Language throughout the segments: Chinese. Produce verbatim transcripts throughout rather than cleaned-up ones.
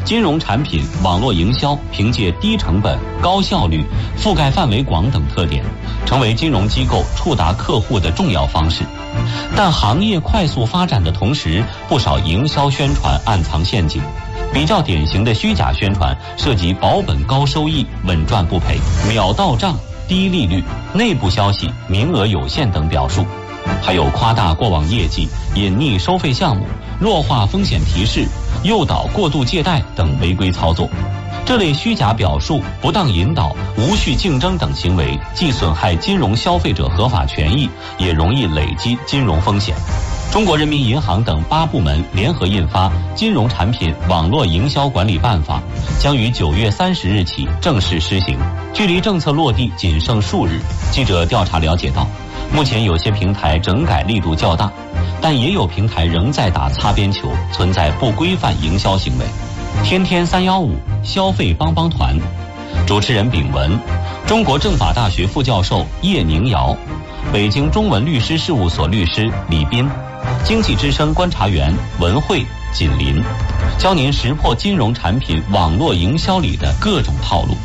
金融产品网络营销凭借低成本、高效率、覆盖范围广等特点，成为金融机构触达客户的重要方式。但行业快速发展的同时，不少营销宣传暗藏陷阱。比较典型的虚假宣传涉及保本高收益、稳赚不赔、秒到账、低利率、内部消息、名额有限等表述，还有夸大过往业绩、隐匿收费项目、弱化风险提示、诱导过度借贷等违规操作。这类虚假表述、不当引导、无序竞争等行为，既损害金融消费者合法权益，也容易累积金融风险。中国人民银行等八部门联合印发《金融产品网络营销管理办法》，将于九月三十日起正式施行。距离政策落地仅剩数日，记者调查了解到，目前有些平台整改力度较大，但也有平台仍在打擦边球，存在不规范营销行为。天天三幺五消费帮帮团，主持人丙文，中国政法大学副教授叶宁瑶，北京中文律师事务所律师李斌，经济之声观察员文慧、锦林，教您识破金融产品网络营销里的各种套路。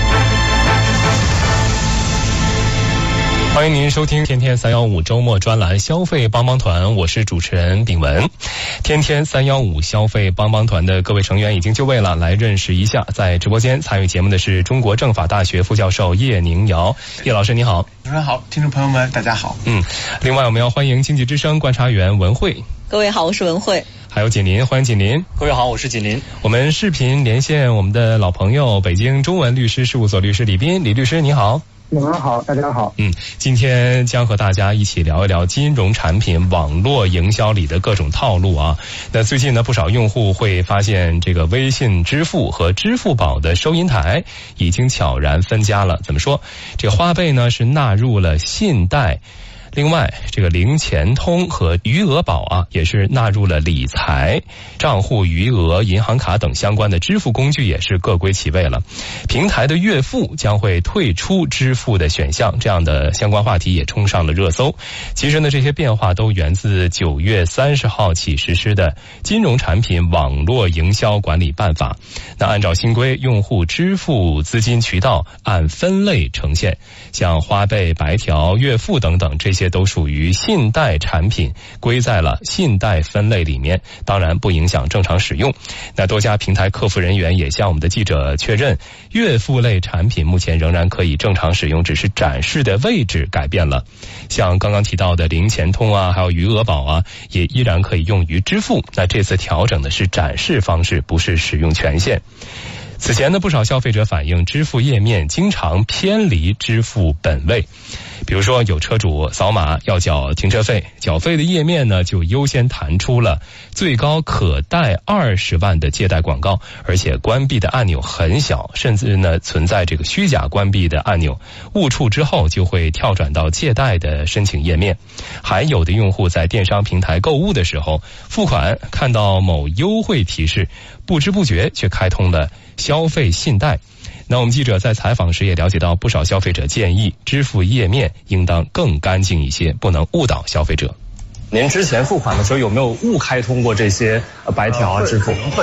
欢迎您收听天天三幺五周末专栏消费帮帮团，我是主持人丙文。天天三幺五消费帮帮团的各位成员已经就位了，来认识一下。在直播间参与节目的是中国政法大学副教授叶宁瑶，叶老师你好。 主持人好，听众朋友们大家好。 嗯，另外我们要欢迎经济之声观察员文慧。 各位好，我是文慧。 还有锦林，欢迎锦林。 各位好，我是锦林。 我们视频连线我们的老朋友，北京中文律师事务所律师李斌，李律师你好。 你们好，大家好。 嗯，今天将和大家一起聊一聊金融产品网络营销里的各种套路啊。那最近呢，不少用户会发现这个微信支付和支付宝的收银台已经悄然分家了。怎么说？这个花呗呢是纳入了信贷。另外，这个零钱通和余额宝啊，也是纳入了理财、账户余额、银行卡等相关的支付工具，也是各归其位了。平台的月付将会退出支付的选项，这样的相关话题也冲上了热搜。其实呢，这些变化都源自九月三十号起实施的《金融产品网络营销管理办法》。那按照新规，用户支付资金渠道按分类呈现，像花呗、白条、月付等等这些。这些都属于信贷产品，归在了信贷分类里面，当然不影响正常使用。那多家平台客服人员也向我们的记者确认，月付类产品目前仍然可以正常使用，只是展示的位置改变了。像刚刚提到的零钱通啊，还有余额宝啊，也依然可以用于支付。那这次调整的是展示方式，不是使用权限。此前呢，不少消费者反映支付页面经常偏离支付本位。比如说有车主扫码要缴停车费，缴费的页面呢就优先弹出了最高可贷二十万的借贷广告，而且关闭的按钮很小，甚至呢存在这个虚假关闭的按钮，误触之后就会跳转到借贷的申请页面。还有的用户在电商平台购物的时候，付款看到某优惠提示，不知不觉却开通了消费信贷。那我们记者在采访时也了解到，不少消费者建议支付页面应当更干净一些，不能误导消费者。 您之前付款的时候有没有误开通过这些白条啊支付？